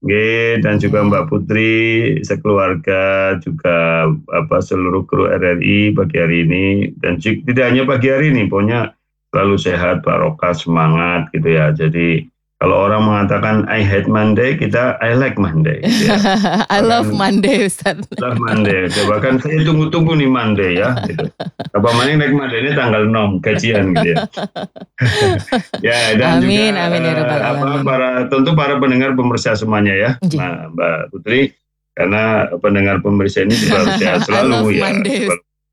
Nggih, dan juga Mbak Putri sekeluarga juga seluruh kru RRI pagi hari ini dan tidak hanya pagi hari ini, pokoknya selalu sehat, barokah, semangat gitu ya. Jadi kalau orang mengatakan I hate Monday, kita I like Monday gitu ya. I love Monday, Ustaz. Love Monday. Bahkan saya tunggu-tunggu nih Monday ya gitu. Apa maning naik Monday ini tanggal 6 gajian gitu ya. Ya, dan Amin, juga amin ya rabbal alamin. tentu para pendengar pemirsa semuanya ya, Mbak Putri, karena pendengar pemirsa ini juga harus sehat selalu ya. Monday.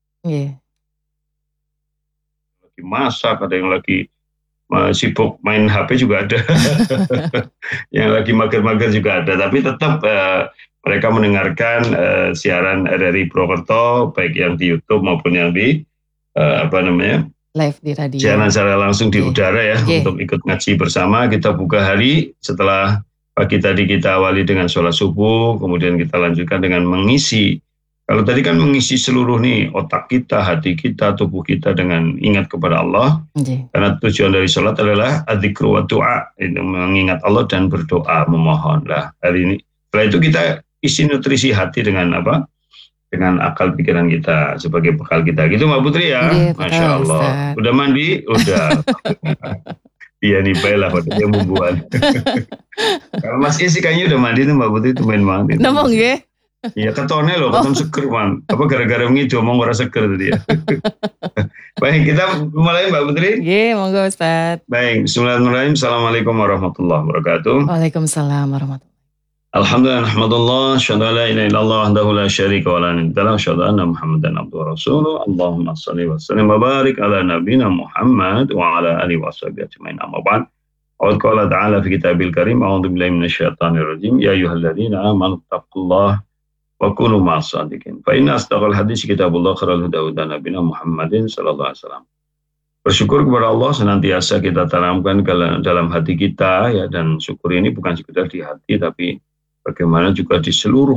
Lagi masak, ada yang lagi sibuk main HP juga ada, yang lagi mager-mager juga ada, tapi tetap mereka mendengarkan siaran RRI Purwokerto, baik yang di YouTube maupun yang di live di radio. Siaran secara langsung di udara ya, untuk ikut ngaji bersama. Kita buka hari setelah pagi tadi kita awali dengan sholat subuh, kemudian kita lanjutkan dengan mengisi. Kalau tadi kan mengisi seluruh nih otak kita, hati kita, tubuh kita dengan ingat kepada Allah. Karena tujuan dari sholat adalah adzikru wa du'a, mengingat Allah dan berdoa, memohon lah hari ini. Setelah itu kita isi nutrisi hati dengan apa? Dengan akal pikiran kita sebagai bekal kita. Gitu Mbak Putri ya. Masya Allah. Ustaz. Udah mandi? Udah. Iya nih, baiklah dia bumbuan. Kalau Mas Is kayaknya udah mandi tuh Mbak Putri, tuh main mandi. Namong ya? Iya, ketone loh, keton seger man. Apa gara-gara wingi omong ora seger tadi ya. Baik, kita mulai Mbak Putri. Iya, monggo Ustaz. Baik, bismillahirrahmanirrahim. Assalamualaikum warahmatullahi wabarakatuh. Waalaikumsalam warahmatullahi. Alhamdulillah, alhamdulillah, syahadu la ilaha illallah wahdahu la syarika wa la nidda lahu, syahadu anna Muhammadan abduhu wa rasuluh. Allahumma shalli wa sallim wa barik ala nabiyyina Muhammad wa ala alihi washabihi ajmain. Amma ba'd. Qala ta'ala fi kitabil karim, a'udzu billahi minasyaitonir rajim. Ya ayyuhalladzina amanu taqullaha wa kunu ma'as shadiqin. Fa inna asdaqal hadits kitabullah, khairal huda huda nabiyina Muhammadin sallallahu alaihi wasallam. Bersyukur kepada Allah senantiasa kita tanamkan dalam hati kita ya, dan syukur ini bukan sekedar di hati tapi bagaimana juga di seluruh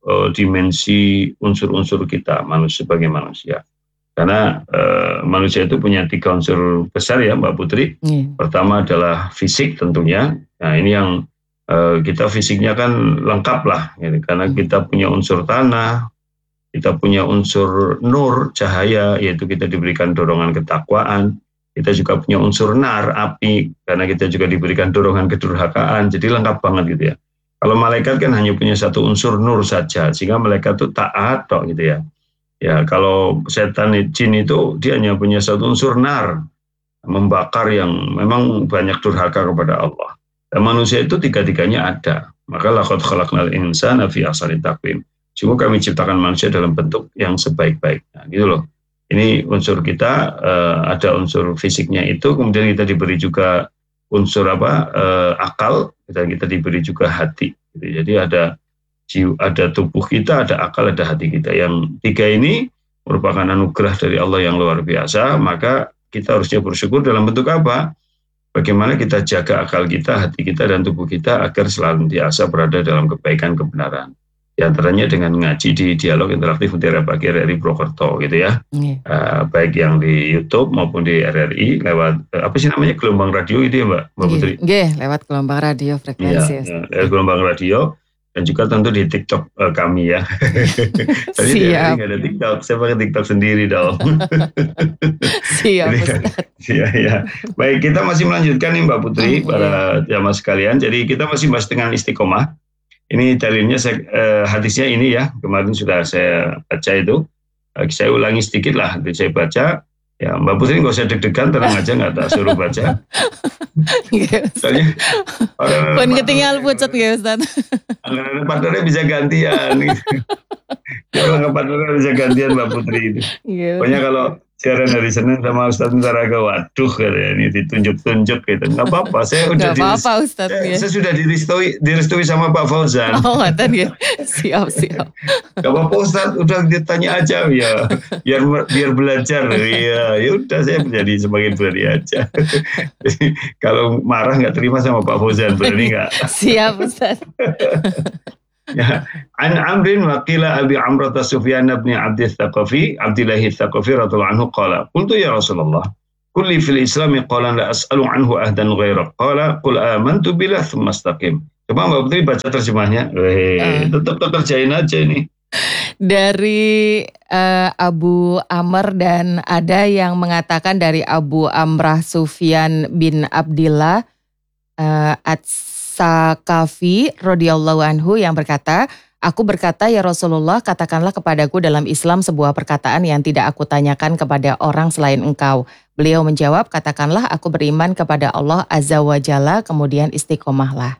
dimensi unsur-unsur kita sebagai manusia. Karena manusia itu punya 3 unsur besar ya Mbak Putri. Pertama adalah fisik tentunya. Nah ini yang kita fisiknya kan lengkap lah. Ya, karena kita punya unsur tanah, kita punya unsur nur, cahaya, yaitu kita diberikan dorongan ketakwaan. Kita juga punya unsur nar, api, karena kita juga diberikan dorongan kedurhakaan. Jadi lengkap banget gitu ya. Kalau malaikat kan hanya punya 1 unsur nur saja, sehingga malaikat itu taat tok gitu ya. Ya kalau setan jin itu dia hanya punya 1 unsur nar, membakar yang memang banyak durhaka kepada Allah. Dan manusia itu 3-tiganya ada. Maka laqad khalaqnal insana fi ahsani taqwim. Sungguh kami ciptakan manusia dalam bentuk yang sebaik-baiknya, gitu loh. Ini unsur kita, ada unsur fisiknya itu, kemudian kita diberi juga unsur akal, dan kita diberi juga hati. Jadi ada tubuh kita, ada akal, ada hati kita. Yang 3 ini merupakan anugerah dari Allah yang luar biasa. Maka kita harusnya bersyukur dalam bentuk apa? Bagaimana kita jaga akal kita, hati kita, dan tubuh kita agar selalu biasa berada dalam kebaikan, kebenaran. Di antaranya dengan ngaji di dialog interaktif Mutiara Pagi RRI Purwokerto gitu ya. Baik yang di YouTube maupun di RRI lewat apa sih namanya, gelombang radio itu ya Mbak Putri? Iya, lewat gelombang radio frekuensi. Iya, gelombang radio, dan juga tentu di TikTok kami ya. Tadi di RRI nggak ada TikTok, saya pakai TikTok sendiri dong. Siap. Iya. Baik, kita masih melanjutkan nih Mbak Putri, para jamaah sekalian. Jadi kita masih bahas dengan istiqomah. Ini dalilnya hadisnya ini ya, kemarin sudah saya baca itu. Saya ulangi sedikit lah, saya baca. Ya Mbak Putri nggak usah deg-degan, tenang aja, nggak tak suruh baca. Soalnya pun ketinggal pucat ya Ustaz. Partnernya bisa gantian. Kalau partnernya bisa gantian Mbak Putri itu. Pokoknya kalau siaran hari Senin sama Ustaz Mutaraga, waduh katanya ini ditunjuk-tunjuk gitu. Nggak apa-apa, saya sudah direstui sama Pak Fauzan. Oh ngatan ya, siap. Nggak apa-apa Ustaz, udah ditanya aja ya, biar belajar. Ya udah, saya menjadi semakin berani aja. Kalau marah nggak terima sama Pak Fauzan, berani nggak? Siap Ustaz. Ya, an Amrin wa qila Abi Amrah Sufyan bin Abdillah Tsaqafi radhiyallahu anhu qala qultu ya Rasulullah kulli fil Islam qala la as'alu anhu ahdan ghairak qala qul amantu billah thumma istaqim Coba Mbak Putri baca terjemahnya. Tetap kerjain aja ini. Dari Abu Amr dan ada yang mengatakan dari Abu Amrah Sufyan bin Abdillah At-Sakafi radhiyallahu anhu yang berkata, aku berkata, ya Rasulullah, katakanlah kepadaku dalam Islam sebuah perkataan yang tidak aku tanyakan kepada orang selain engkau. Beliau menjawab, katakanlah aku beriman kepada Allah Azza wa Jalla, kemudian istiqomahlah.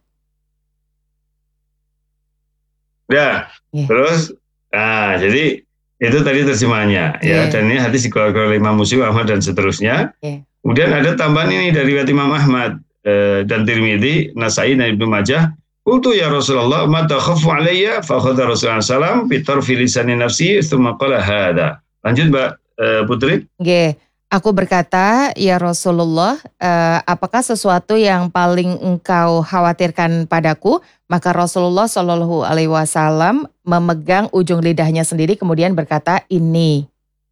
Udah, terus, jadi itu tadi terjemahannya, ya. Dan ini hadis dikeluarkan oleh Imam Muslim, Ahmad dan seterusnya. Kemudian ada tambahan ini dari riwayat Imam Ahmad dan Tirmidzi, Nasai dan Ibnu Majah. Qultu ya Rasulullah, ma takhafu alayya? Fa khadha Rasulullah sallam bi tarfi lisani nafsi, tsumma qala hada. Lanjut Mbak Putri. Aku berkata, ya Rasulullah, apakah sesuatu yang paling engkau khawatirkan padaku? Maka Rasulullah Shallallahu Alaihi Wasallam memegang ujung lidahnya sendiri, kemudian berkata, ini.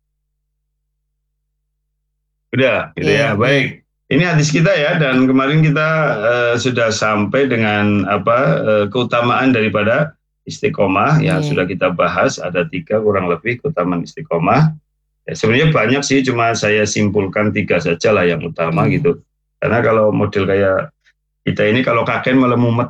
Udah, gitu ya. Baik. Ini hadis kita ya, dan kemarin kita sudah sampai dengan keutamaan daripada istiqomah yang sudah kita bahas. Ada 3 kurang lebih keutamaan istiqomah. Ya, sebenarnya banyak sih, cuma saya simpulkan 3 saja lah yang utama gitu. Karena kalau model kayak kita ini kalau kakek malah mumet.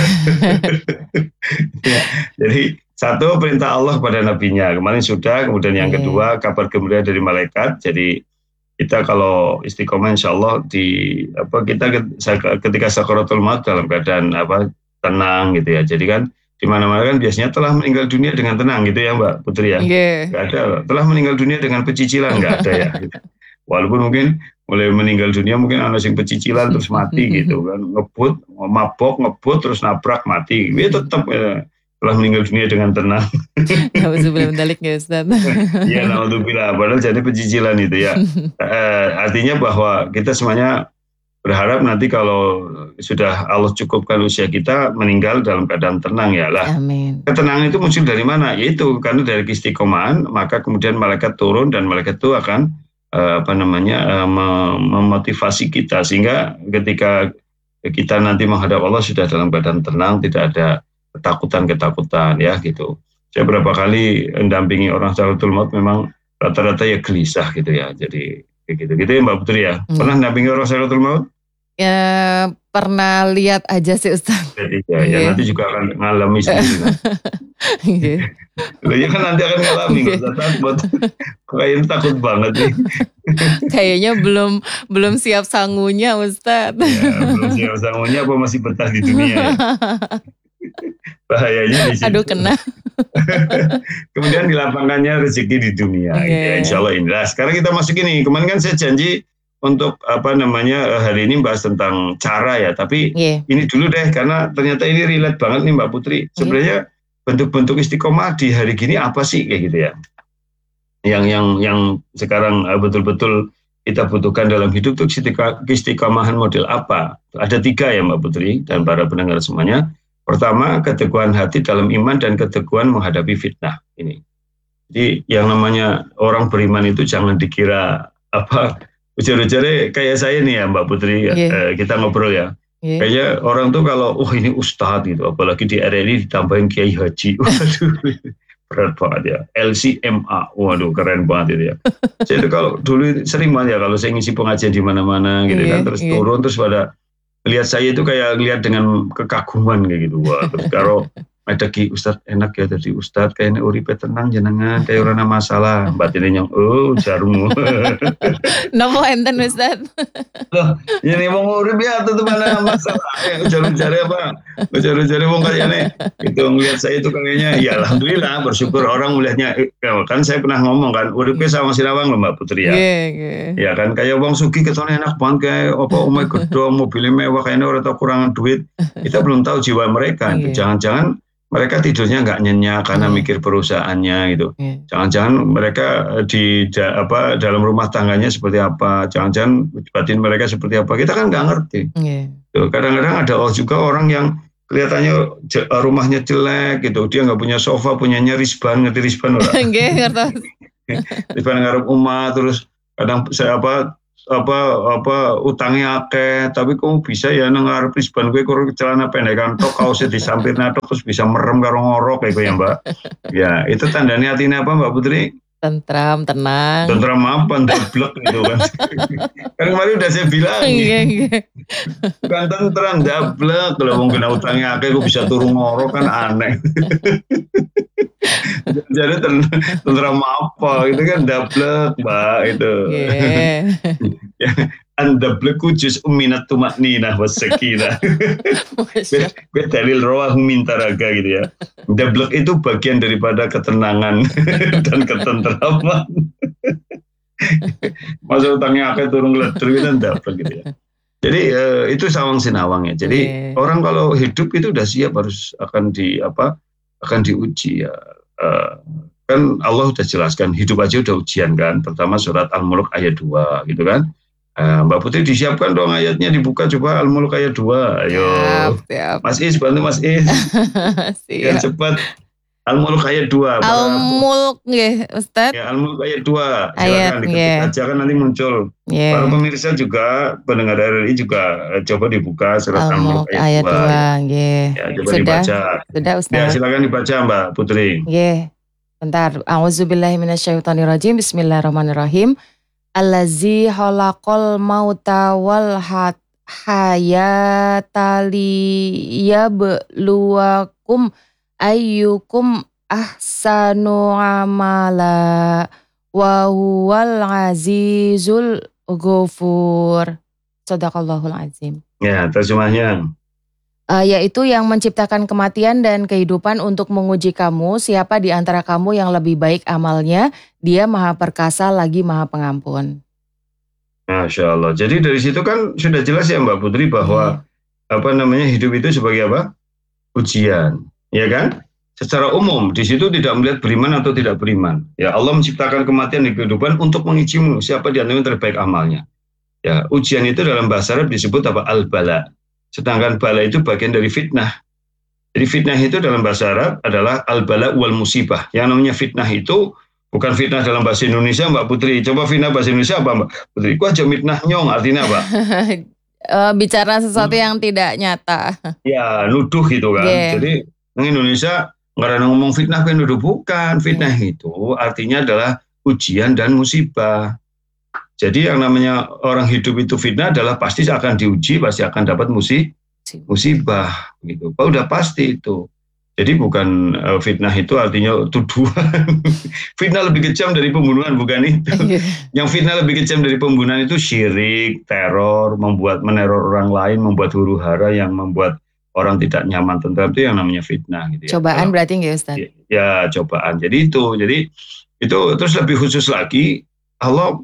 Ya, jadi 1 perintah Allah kepada nabinya kemarin sudah, kemudian yang kedua kabar gembira dari malaikat. Jadi kita kalau istiqomah insya Allah kita ketika sakaratul maut dalam keadaan tenang gitu ya. Jadi kan di mana-mana kan biasanya telah meninggal dunia dengan tenang gitu ya Mbak Putri ya. Nggak ada telah meninggal dunia dengan pecicilan, nggak ada ya. Gitu. Walaupun mungkin mulai meninggal dunia mungkin anak yang pecicilan terus mati gitu kan, mabok terus nabrak mati, dia tetap telah meninggal dunia dengan tenang. Sebelum balik ya Ustaz. Ya naudzubillah, padahal jadi pecicilan itu ya. Artinya bahwa kita semuanya berharap nanti kalau sudah Allah cukupkan usia kita meninggal dalam keadaan tenang ya lah. Amin. Ketenangan itu muncul dari mana? Yaitu karena dari istiqomahan, maka kemudian malaikat turun dan malaikat itu akan memotivasi kita sehingga ketika kita nanti menghadap Allah sudah dalam keadaan tenang, tidak ada ketakutan ya gitu. Saya berapa kali mendampingi orang sakaratul maut memang rata-rata ya gelisah gitu ya. Jadi gitu ya Mbak Putri ya. Pernah mendampingi orang sakaratul maut? Ya pernah lihat aja sih Ustaz. Ya nanti juga akan ngalami sendiri. Ya kan nanti akan ngalami, nggak usah takut. Kayaknya takut banget nih. Kayaknya belum siap sangunya Ustaz. Ya, belum siap sangunya apa masih betah di dunia ya? Bahayanya di situ. Aduh kena. Kemudian dilapangkannya rezeki di dunia. Ya, insya Allah inilah. Sekarang kita masuk ini. Kemarin kan saya janji untuk hari ini bahas tentang cara ya. Tapi ini dulu deh karena ternyata ini relate banget nih Mbak Putri. Sebenarnya bentuk-bentuk istiqomah di hari gini apa sih kayak gitu ya? Yang sekarang betul-betul kita butuhkan dalam hidup tuh istiqomahan model apa? Ada 3 ya Mbak Putri dan para pendengar semuanya. Pertama, keteguhan hati dalam iman dan keteguhan menghadapi fitnah ini. Jadi yang namanya orang beriman itu jangan dikira ujar-ujarnya kayak saya nih ya Mbak Putri, kita ngobrol ya. Kayaknya orang tuh kalau ini ustadz gitu, apalagi di RRI ditambahin Kiai Haji, waduh berat banget ya. LCMA, waduh keren banget itu ya. Saya itu kalau dulu sering banget ya kalau saya ngisi pengajian di mana-mana gitu kan, terus turun terus pada lihat saya itu kayak lihat dengan kekaguman kayak gitu. Wah, terus kalau ada ki Ustadz enak ya tadi Ustadz kayaknya uripe tenang jenengan kayak orang masalah batinnya yang jarum. Nopo enten Ustadz. Loh, ini mau urip ya tuh mana masalah. Jarum-jarum apa? Jarum-jarum mau kayaknya itu ngelihat saya itu kayaknya ya alhamdulillah bersyukur orang melihatnya kan saya pernah ngomong kan uripe sama Sirawang loh Mbak Putri ya. Ya kan kayak wong sugih ketone enak banget kayak omah gedong mobilnya mewah kayaknya orang tau kurangan duit. Kita belum tahu jiwa mereka. Jangan-jangan mereka tidurnya nggak nyenyak karena mikir perusahaannya gitu. Jangan-jangan mereka dalam rumah tangganya seperti apa. Jangan-jangan batin mereka seperti apa. Kita kan nggak ngerti. Kadang-kadang ada juga orang yang kelihatannya rumahnya jelek gitu. Dia nggak punya sofa, punyanya risban, ngerti risban orang. Risban ngarep rumah terus kadang saya utangnya akeh, tapi kamu bisa ya nang arep isban kowe karo celana pendekan tok kaosnya disampirna tok terus bisa merem karo ngorok kayak ya Mbak. Ya, itu tandanya hatinya apa Mbak Putri? Tentram, tenang. Tentram apa ndablek gitu kan. Kan kemarin udah saya bilang Iya, iya. bukan tentram ndablek, kalau mau kena utangnya akeh kok bisa turun ngorok kan aneh. Jadi tentram apa itu kan ndablek Mbak itu. Yeah. Anda bleku juz minat tumak ninah wasakinah. Gue dalil rawah minta raga gitu ya. Dablek itu bagian daripada ketenangan dan ketentraman. Masa utangnya akan turun ngeledur itu dablek gitu ya. Jadi itu sawang sinawang ya. Jadi orang kalau hidup itu udah siap harus akan diuji ya. Kan Allah udah jelaskan hidup aja udah ujian kan. Pertama surat Al-Mulk ayat 2 gitu kan. Mbak Putri disiapkan dong ayatnya dibuka coba Al-Mulk ayat 2. Ayo. Siap. Mas Is bantu Mas Is. Ya cepat. Al-Mulk ayat 2. Al-Mulk nggih, Ustaz. Ya, Al-Mulk ayat 2. Silakan diketik aja kan nanti muncul. Para pemirsa juga pendengar RRI juga coba dibuka surat Al-Mulk ayat 2. Nggih. Ya, coba dibaca. Sudah Ustaz. Ya, silakan dibaca Mbak Putri. Nggih. Bentar. A'udzubillahi minasyaitonirrajim. Bismillahirrahmanirrahim. Allazi khalaqal mauta wal hayata liyabluwakum ayyukum ahsanu amala wa huwal azizul ghafur. Shadaqallahul azim. Ya, terjemahnya. Yaitu yang menciptakan kematian dan kehidupan untuk menguji kamu, siapa di antara kamu yang lebih baik amalnya, dia maha perkasa lagi maha pengampun. Masya Allah. Jadi dari situ kan sudah jelas ya Mbak Putri bahwa hidup itu sebagai apa? Ujian, ya kan? Secara umum di situ tidak melihat beriman atau tidak beriman. Ya Allah menciptakan kematian dan kehidupan untuk mengujimu siapa di antara yang terbaik amalnya. Ya ujian itu dalam bahasa Arab disebut apa? Al-bala. Sedangkan bala itu bagian dari fitnah. Jadi fitnah itu dalam bahasa Arab adalah al-bala wal musibah. Yang namanya fitnah itu bukan fitnah dalam bahasa Indonesia Mbak Putri. Coba fitnah bahasa Indonesia apa Mbak Putri? Ku aja fitnah nyong artinya apa? Bicara sesuatu yang tidak nyata. Ya nuduh gitu kan. Jadi di Indonesia nggak ada ngomong fitnah kan nuduh. Bukan. Fitnah itu artinya adalah ujian dan musibah. Jadi yang namanya orang hidup itu fitnah adalah pasti akan diuji, pasti akan dapat musibah gitu. Udah pasti itu. Jadi bukan fitnah itu artinya tuduhan. Fitnah lebih kejam dari pembunuhan, bukan itu. Yang fitnah lebih kejam dari pembunuhan itu syirik, teror, meneror orang lain, membuat huru hara yang membuat orang tidak nyaman tentram, itu yang namanya fitnah gitu ya. Cobaan berarti nggak Ustaz? Ya cobaan. Jadi itu terus lebih khusus lagi Allah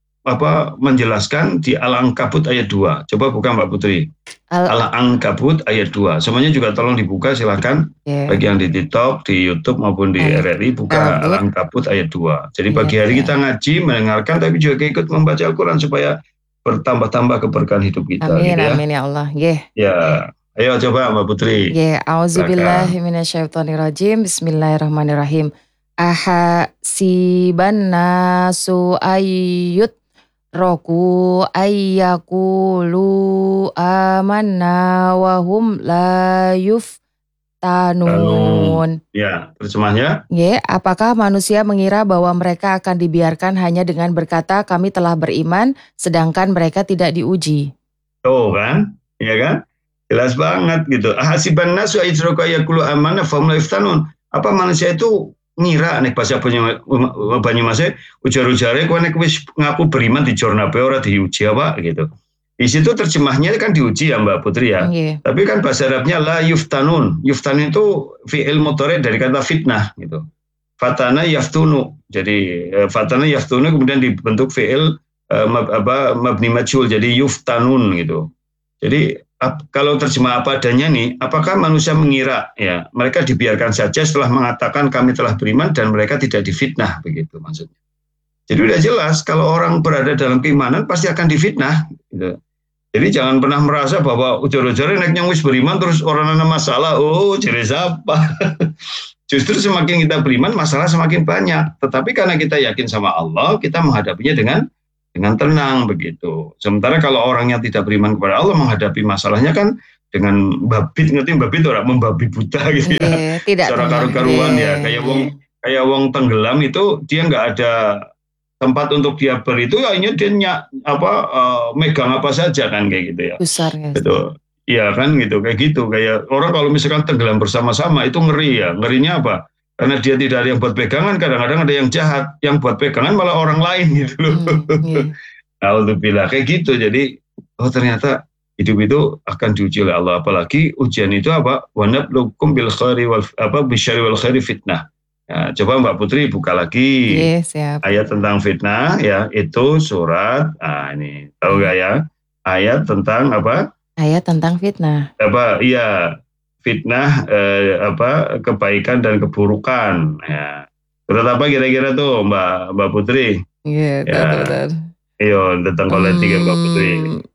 menjelaskan di Al-Ankabut ayat 2. Coba buka Mbak Putri. Al-Ankabut ayat 2. Semuanya juga tolong dibuka silakan. Bagi yang di TikTok, di YouTube maupun di RRI buka Al-Ankabut ayat 2. Jadi pagi hari kita ngaji, mendengarkan tapi juga ikut membaca Al-Qur'an supaya bertambah-tambah keberkahan hidup kita. Amin, gitu ya. Amin ya Allah. Ya, ayo coba Mbak Putri. A'udzubillahi minasyaitonirrajim. Bismillahirrahmanirrahim. Ahasiban nasu ayyut roku ayyakulu amanna wahum la yuftanun. Ya, terjemahnya? Apakah manusia mengira bahwa mereka akan dibiarkan hanya dengan berkata kami telah beriman sedangkan mereka tidak diuji? Tuh kan, ya kan? Jelas banget gitu. Ahasiban nasu ayyut roku ayyakulu amanna wahum la yuftanun. Apa manusia itu ngira nek bahasa Banyumas ujar-ujare kowe nek wis ngaku beriman di jornabe ora diuji apa gitu. Di situ terjemahnya kan diuji ya Mbak Putri ya. Tapi kan bahasa Arabnya la yuftanun. Yuftanun itu fi'il mudhari dari kata fitnah gitu. Fatana yaftunu. Jadi fatana yaftunu kemudian dibentuk fi'il mabni majhul jadi yuftanun gitu. Jadi kalau terjemah apa adanya nih, apakah manusia mengira ya mereka dibiarkan saja setelah mengatakan kami telah beriman dan mereka tidak difitnah begitu maksudnya. Jadi udah jelas kalau orang berada dalam keimanan pasti akan difitnah. Gitu. Jadi jangan pernah merasa bahwa ujar-ujarnya naik wis beriman terus orang ada masalah, jadi siapa? Justru semakin kita beriman masalah semakin banyak. Tetapi karena kita yakin sama Allah, kita menghadapinya dengan dengan tenang begitu. Sementara kalau orang yang tidak beriman kepada Allah menghadapi masalahnya kan dengan babit, ngerti babit orang membabi buta gitu ya. Nggih, tidak Secara tenang. karu-karuan ya, Nggih, nggih. kayak wong tenggelam itu dia nggak ada tempat untuk dia itu akhirnya dia megang apa saja kan kayak gitu ya. Gusar ya Ustaz. Betul. Iya kan gitu, kayak gitu. Kayak orang kalau misalkan tenggelam bersama-sama itu ngeri ya. Ngerinya apa? Karena dia tidak ada yang buat pegangan, kadang-kadang ada yang jahat. Yang buat pegangan malah orang lain gitu loh. Nggih. Alhamdulillah kayak gitu. Jadi ternyata hidup itu akan diuji oleh Allah. Apalagi ujian itu apa? Wa nabluukum bil khairi bisyarri wal khairi fitnah. Ya, coba Mbak Putri buka lagi Nggih, siap. ayat tentang fitnah ya, itu surat ini tahu gak ya? Ayat tentang apa? Ayat tentang fitnah. Iya, fitnah kebaikan dan keburukan ya. Surat apa kira-kira tuh Mbak Putri? Iya, Ya, betul. iyo tentang politik ya Mbak Putri.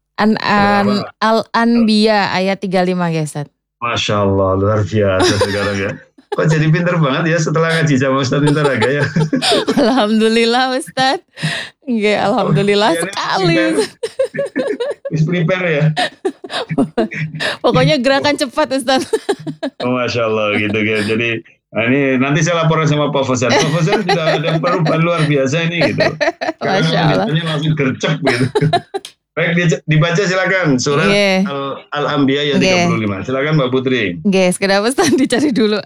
Al-Anbiya ayat 35 ya Ustaz. Masya Allah, luar biasa sekarang ya. Kok jadi pinter banget ya setelah ngaji sama Ustaz Mintaraga ya. Alhamdulillah Ustaz. Nggih, alhamdulillah sekali. Wis prepare ya. Pokoknya gerakan cepat Ustaz. Masya Allah gitu ya. Jadi ini nanti saya laporan sama Pak Fauzan. Pak Fauzan sudah ada perubahan luar biasa ini gitu. Masya Allah. Karena langsung gercep gitu. Baik, dibaca silakan surat Al-Anbiya ayat 35. Silakan Mbak Putri. Guys, kenapa Ustaz dicari dulu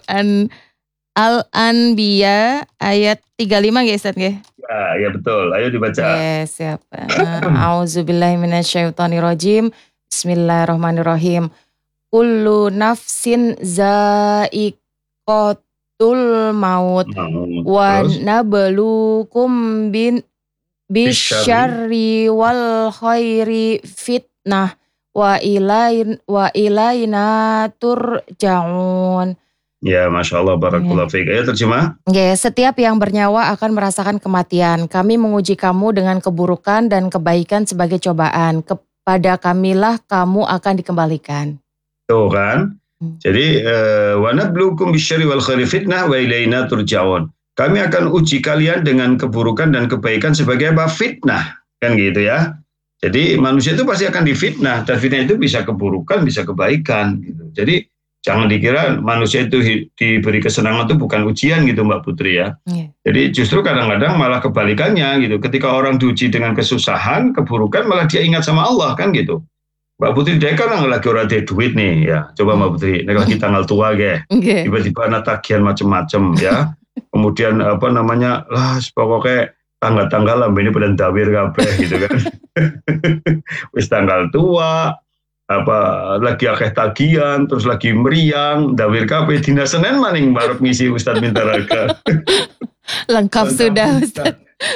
Al-Anbiya ayat 35 guys Ustaz nggih? Ya betul. Ayo dibaca. Yes, siap. A'udzubillahi minasyaitonirrajim. Bismillahirrahmanirrahim. Kullu nafsin za'iqatul maut wa nabluukum bisyarri wal khairi fitnah wa ilaina turja'un. Ya, Masya Allah, barakallahu fiik. Ayo terjemah. Setiap yang bernyawa akan merasakan kematian. Kami menguji kamu dengan keburukan dan kebaikan sebagai cobaan. Kepada kamilah kamu akan dikembalikan. Tuh kan. Jadi wa nabluukum bisyarri wal khairi fitnah wa ilaina turja'un. Kami akan uji kalian dengan keburukan dan kebaikan sebagai apa? Fitnah. Kan gitu ya. Jadi manusia itu pasti akan difitnah. Dan fitnah itu bisa keburukan, bisa kebaikan. Gitu. Jadi jangan dikira manusia itu diberi kesenangan itu bukan ujian gitu Mbak Putri ya. Jadi justru kadang-kadang malah kebalikannya gitu. Ketika orang diuji dengan kesusahan, keburukan malah dia ingat sama Allah kan gitu. Mbak Putri dia kan lagi orang ada duit nih ya. Coba Mbak Putri, ini lagi tanggal tua tiba-tiba ada tagihan macam-macam ya. Kemudian pokoknya tanggal-tanggal ini pada dawir kabeh gitu kan. Wis tanggal tua, lagi akeh tagihan, terus lagi meriang, dawir kabeh dina Senin maning barep ngisi Ustaz Mintaraga. Lengkap sudah Ustaz.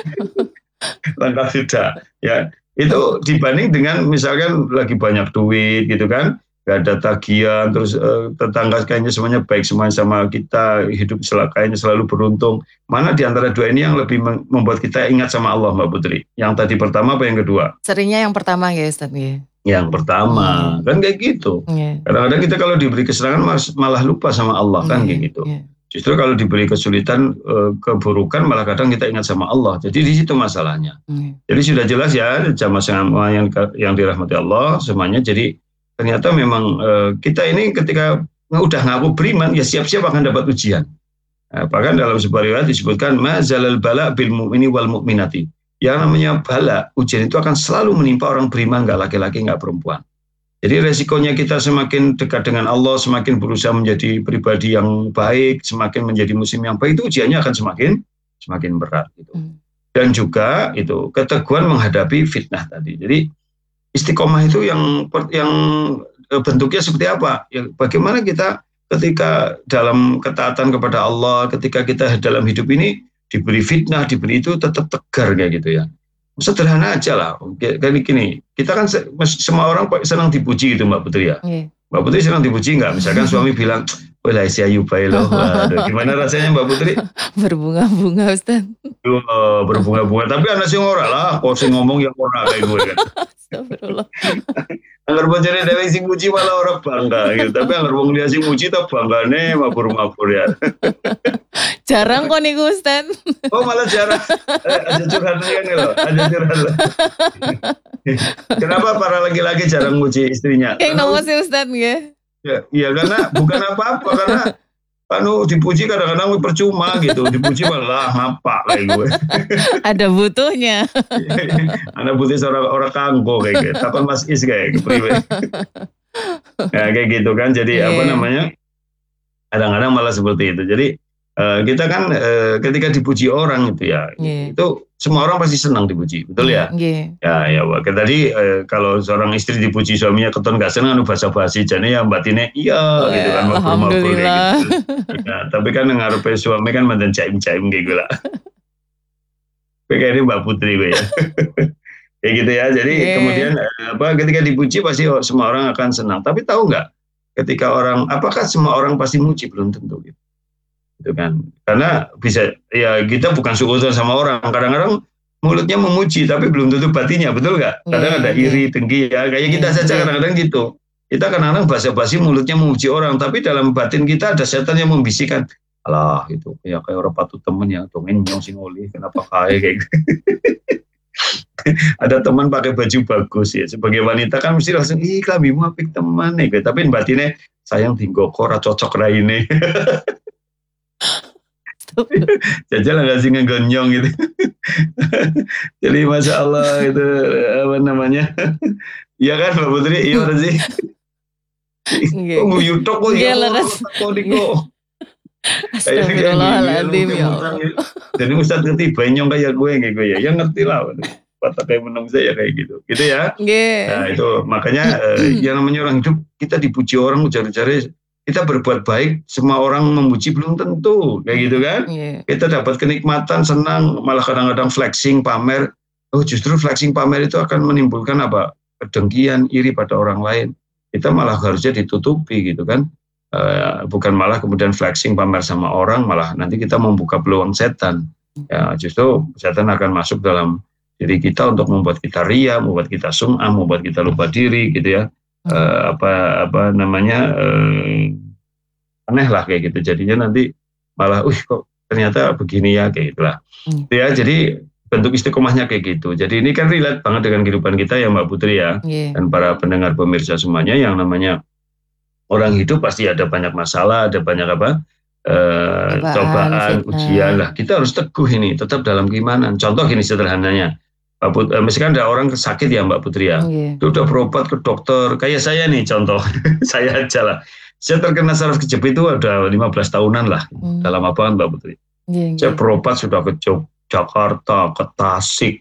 Lengkap sudah. Ya, itu dibanding dengan misalkan lagi banyak duit gitu kan. Gak ada tagihan, terus tetangga kayaknya semuanya baik semuanya sama kita, hidup kayaknya selalu beruntung. Mana di antara dua ini yang lebih membuat kita ingat sama Allah Mbak Putri? Yang tadi pertama apa yang kedua? Seringnya yang pertama ya Ustaz. Yang pertama, kan kayak gitu. Kadang-kadang kita kalau diberi kesenangan malah lupa sama Allah kan kayak gitu. Justru kalau diberi kesulitan, keburukan malah kadang kita ingat sama Allah. Jadi di situ masalahnya. Jadi sudah jelas ya jamaah yang dirahmati Allah semuanya. Jadi ternyata memang kita ini ketika udah ngaku beriman ya siap-siap akan dapat ujian. Bahkan dalam sebuah riwayat disebutkan mazalal bala bil mu'mini wal mu'minati. Yang namanya bala, ujian itu akan selalu menimpa orang beriman, nggak laki-laki, nggak perempuan. Jadi resikonya kita semakin dekat dengan Allah, semakin berusaha menjadi pribadi yang baik, semakin menjadi muslim yang baik, itu ujiannya akan semakin berat gitu. Dan juga itu keteguhan menghadapi fitnah tadi. Jadi istiqomah itu yang bentuknya seperti apa? Ya, bagaimana kita ketika dalam ketaatan kepada Allah, ketika kita dalam hidup ini diberi fitnah, diberi itu tetap tegar kayak gitu ya. Sederhana aja lah. Kayak gini, kita kan semua orang senang dipuji gitu Mbak Putri ya. Mbak Putri senang dipuji nggak? Misalkan suami bilang, "Wah, si ayu bae loh." Gimana rasanya Mbak Putri? Berbunga-bunga Ustaz. Berbunga-bunga. Tapi anak sing ora lah, kok sing ngomong yang ora kayak gue kan. Astagfirullah. Anggar bojone dhewe sing muji malah ora bangga gitu. Tapi anggar wong liya sing muji ta banggane mabur-mabur ya. Jarang kok nih Ustaz. Oh malah jarang. Ada curhatnya kan kalau ada curhat. Kenapa para laki-laki jarang muji istrinya? Yang Karena nomor sih Ustaz ya. ya karena bukan apa-apa karena dipuji kadang-kadang percuma gitu, dipuji malah ngapa kayak gue. Ada butuhnya. Anak putih orang kanggo kayak gitu. Takon Mas Is kayak kepriwe. Nah, kayak gitu kan. Jadi apa namanya? Kadang-kadang malah seperti itu. Jadi kita kan ketika dipuji orang itu ya, itu semua orang pasti senang dipuji, betul ya? Ya, tadi kalau seorang istri dipuji suaminya keton gak senang basa-basi, jadi ya batinnya iya gitu kan, alhamdulillah. Gitu. Ya, tapi kan ngarepe suami kan mantan caim-caim kayak gitu lah. Kayak ini Mbak Putri ya. Kayak gitu ya. Jadi kemudian ketika dipuji pasti semua orang akan senang. Tapi tahu nggak? Ketika apakah semua orang pasti muji? Belum tentu gitu. Gitu kan? Karena bisa ya kita bukan suudzon sama orang. Kadang-kadang mulutnya memuji tapi belum tentu batinnya, betul nggak? Kadang ada iri, dengki ya. Kayak kita saja kadang-kadang gitu. Kita kadang-kadang basa-basi mulutnya memuji orang, tapi dalam batin kita ada setan yang membisikkan, alah itu ya kayak orang patut temen ya, dongeng nyong sing oli, kenapa kayak gitu. Ada teman pakai baju bagus ya, sebagai wanita kan mesti langsung ih klambimu apik teman nih, tapi batinnya sayang tinggoko ora cocok ra ini. Jajal nggak sih ngegonyong gitu. Jadi masya Allah itu apa namanya? Iya kan Mbak Putri, iya benar sih. Oh nguyutok kok ya kok diko. Astagfirullahaladzim ya Allah. Jadi Ustaz ngerti banyong kayak gue ya, yang ngerti lah. Patah kayak menung saya kayak gitu ya. Nah itu makanya yang namanya orang hidup kita dipuji orang cari-cari kita berbuat baik semua orang memuji belum tentu kayak gitu kan. Kita dapat kenikmatan senang malah kadang-kadang flexing pamer. Oh justru flexing pamer itu akan menimbulkan apa kedengkian iri pada orang lain. Kita malah harusnya ditutupi gitu kan. Bukan malah kemudian flexing pamer sama orang malah nanti kita membuka peluang setan. Ya justru setan akan masuk dalam diri kita untuk membuat kita ria, membuat kita sum'ah, membuat kita lupa diri gitu ya. Apa namanya aneh lah kayak gitu. Jadinya nanti malah kok ternyata begini ya kayak gitulah. Ya jadi bentuk istiqomahnya kayak gitu. Jadi ini kan relate banget dengan kehidupan kita ya Mbak Putri ya. Dan para pendengar pemirsa semuanya yang namanya orang hidup pasti ada banyak masalah, ada banyak cobaan, ujian lah. Kita harus teguh ini, tetap dalam keimanan. Contoh gini sederhananya. Misalkan ada orang sakit ya Mbak Putri ya, itu udah berobat ke dokter, kayak saya nih contoh, saya aja lah, saya terkena saraf kejepit itu ada 15 tahunan lah, dalam apa Mbak Putri, saya berobat sudah ke Jakarta, ke Tasik,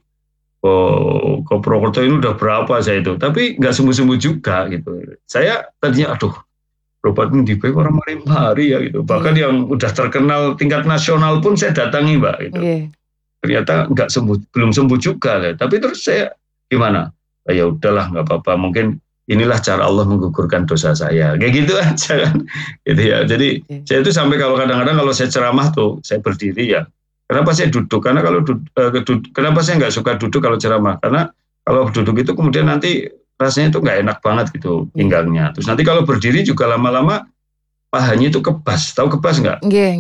ke Purwokerto ini udah berapa saya itu, tapi nggak sembuh-sembuh juga gitu, saya tadinya berobat di orang hari ya gitu, bahkan yang udah terkenal tingkat nasional pun saya datangi Mbak gitu. Ternyata belum sembuh juga, tapi terus saya gimana? Ya udahlah nggak apa-apa, mungkin inilah cara Allah menggugurkan dosa saya, kayak gitu aja kan, gitu ya. Jadi saya itu sampai kadang-kadang kalau saya ceramah tuh saya berdiri ya. Kenapa saya duduk? Karena kalau kenapa saya nggak suka duduk kalau ceramah? Karena kalau duduk itu kemudian nanti rasanya itu nggak enak banget gitu pinggangnya. Terus nanti kalau berdiri juga lama-lama pahanya itu kebas, tahu kebas nggak?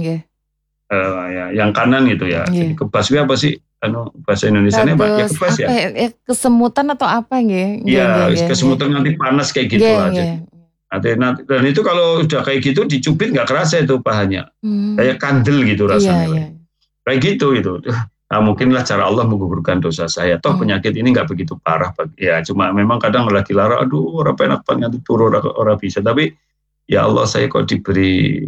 Ya, yang kanan gitu ya. Jadi kebas itu apa sih? Bahasa Indonesianya Pak? Ya kebas ya. Kesemutan atau apa nggih? Iya, kesemutan nanti panas kayak gitu aja. Nanti dan itu kalau udah kayak gitu dicubit nggak kerasa itu pahanya. Kayak kandel gitu rasanya. Kayak gitu. Nah, mungkinlah cara Allah menggugurkan dosa saya. Toh penyakit ini nggak begitu parah. Ya cuma memang kadang lagi lara, aduh orang penak banget turun orang bisa. Tapi ya Allah saya kok diberi